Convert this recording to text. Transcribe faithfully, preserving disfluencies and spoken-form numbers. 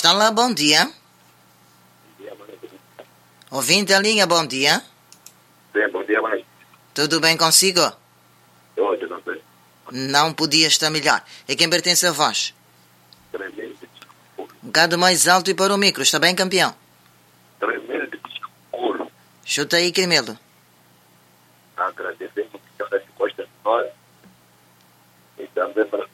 Está lá, bom dia. Ouvinte a linha, bom dia. Sim, bom dia, mas... Tudo bem consigo? Hoje, não sei. Não podia estar melhor. E quem pertence a voz? Tremendo. Um bocado mais alto e para o micro. Está bem, campeão? Tremendo escuro. Chuta aí, Cremelo. Agradecemos que a Costa Vitória e também para